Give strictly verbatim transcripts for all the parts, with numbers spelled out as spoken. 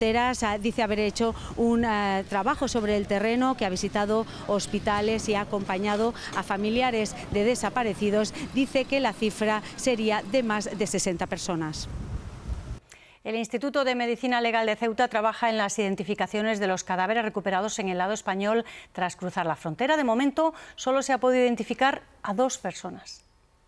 Dice haber hecho un uh, trabajo sobre el terreno, que ha visitado hospitales y ha acompañado a familiares de desaparecidos. Dice que la cifra sería de más de sesenta personas. El Instituto de Medicina Legal de Ceuta trabaja en las identificaciones de los cadáveres recuperados en el lado español tras cruzar la frontera. De momento, solo se ha podido identificar a dos personas.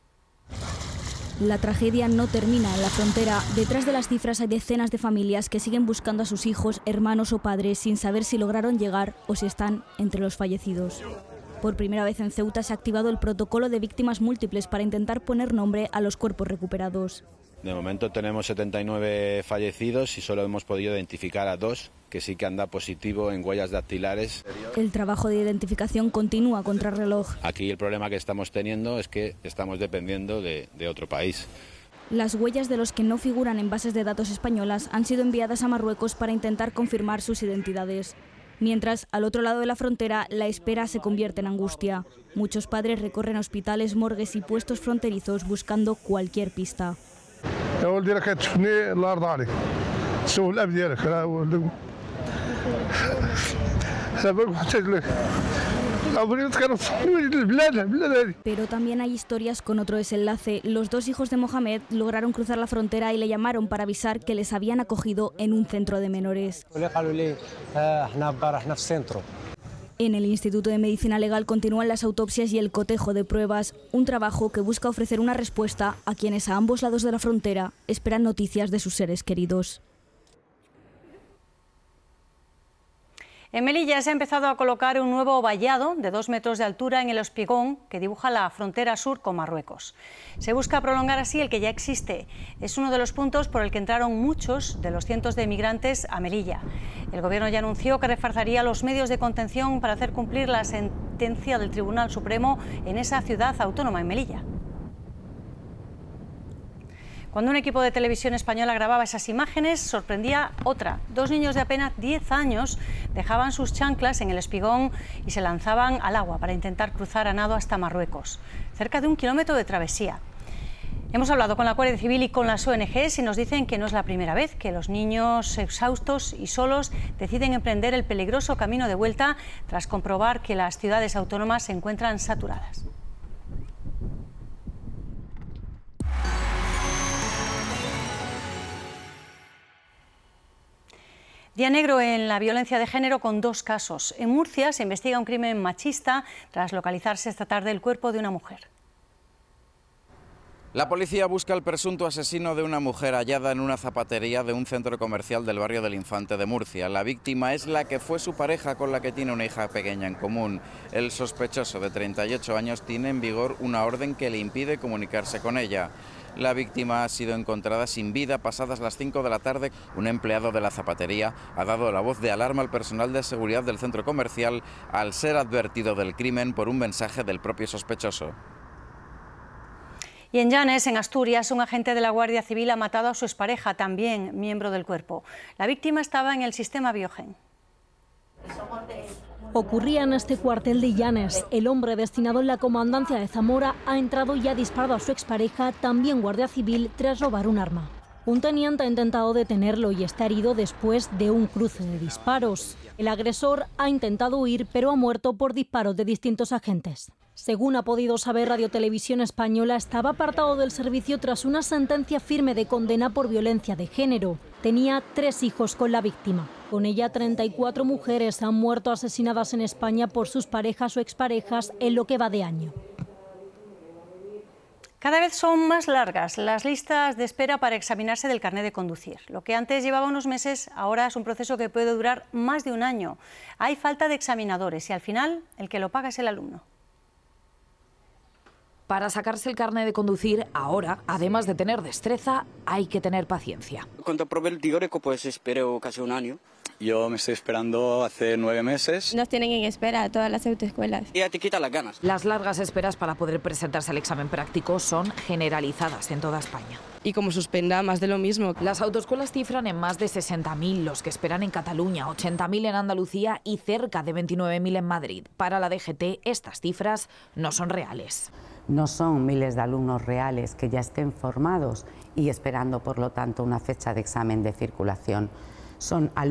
La tragedia no termina en la frontera. Detrás de las cifras hay decenas de familias que siguen buscando a sus hijos, hermanos o padres sin saber si lograron llegar o si están entre los fallecidos. Por primera vez en Ceuta se ha activado el protocolo de víctimas múltiples para intentar poner nombre a los cuerpos recuperados. De momento tenemos setenta y nueve fallecidos y solo hemos podido identificar a dos, que sí que han dado positivo en huellas dactilares. El trabajo de identificación continúa a contrarreloj. Aquí el problema que estamos teniendo es que estamos dependiendo de, de otro país. Las huellas de los que no figuran en bases de datos españolas han sido enviadas a Marruecos para intentar confirmar sus identidades. Mientras, al otro lado de la frontera, la espera se convierte en angustia. Muchos padres recorren hospitales, morgues y puestos fronterizos buscando cualquier pista. Pero también hay historias con otro desenlace. Los dos hijos de Mohamed lograron cruzar la frontera y le llamaron para avisar que les habían acogido en un centro de menores. En el Instituto de Medicina Legal continúan las autopsias y el cotejo de pruebas, un trabajo que busca ofrecer una respuesta a quienes a ambos lados de la frontera esperan noticias de sus seres queridos. En Melilla se ha empezado a colocar un nuevo vallado de dos metros de altura en el espigón que dibuja la frontera sur con Marruecos. Se busca prolongar así el que ya existe. Es uno de los puntos por el que entraron muchos de los cientos de migrantes a Melilla. El Gobierno ya anunció que reforzaría los medios de contención para hacer cumplir la sentencia del Tribunal Supremo en esa ciudad autónoma, en Melilla. Cuando un equipo de televisión española grababa esas imágenes, sorprendía otra. Dos niños de apenas diez años dejaban sus chanclas en el espigón y se lanzaban al agua para intentar cruzar a nado hasta Marruecos. Cerca de un kilómetro de travesía. Hemos hablado con la Guardia Civil y con las O N Ges y nos dicen que no es la primera vez que los niños exhaustos y solos deciden emprender el peligroso camino de vuelta tras comprobar que las ciudades autónomas se encuentran saturadas. Día negro en la violencia de género con dos casos. En Murcia se investiga un crimen machista tras localizarse esta tarde el cuerpo de una mujer. La policía busca al presunto asesino de una mujer hallada en una zapatería de un centro comercial del barrio del Infante de Murcia. La víctima es la que fue su pareja, con la que tiene una hija pequeña en común. El sospechoso, de treinta y ocho años, tiene en vigor una orden que le impide comunicarse con ella. La víctima ha sido encontrada sin vida pasadas las cinco de la tarde. Un empleado de la zapatería ha dado la voz de alarma al personal de seguridad del centro comercial al ser advertido del crimen por un mensaje del propio sospechoso. Y en Llanes, en Asturias, un agente de la Guardia Civil ha matado a su expareja, también miembro del cuerpo. La víctima estaba en el sistema Biogen. Ocurría en este cuartel de Llanes. El hombre destinado en la comandancia de Zamora ha entrado y ha disparado a su expareja, también guardia civil, tras robar un arma. Un teniente ha intentado detenerlo y está herido después de un cruce de disparos. El agresor ha intentado huir, pero ha muerto por disparos de distintos agentes. Según ha podido saber Radio Televisión Española, estaba apartado del servicio tras una sentencia firme de condena por violencia de género. Tenía tres hijos con la víctima. Con ella, treinta y cuatro mujeres han muerto asesinadas en España por sus parejas o exparejas en lo que va de año. Cada vez son más largas las listas de espera para examinarse del carnet de conducir. Lo que antes llevaba unos meses, ahora es un proceso que puede durar más de un año. Hay falta de examinadores y al final el que lo paga es el alumno. Para sacarse el carnet de conducir, ahora, además de tener destreza, hay que tener paciencia. Cuando probé el teórico, pues espero casi un año. Yo me estoy esperando hace nueve meses. Nos tienen en espera todas las autoescuelas. Y ya te quita las ganas. Las largas esperas para poder presentarse al examen práctico son generalizadas en toda España. Y como suspenda, más de lo mismo. Las autoescuelas cifran en más de sesenta mil los que esperan en Cataluña, ochenta mil en Andalucía y cerca de veintinueve mil en Madrid. Para la D G T, estas cifras no son reales. No son miles de alumnos reales que ya estén formados y esperando, por lo tanto, una fecha de examen de circulación. Son alumnos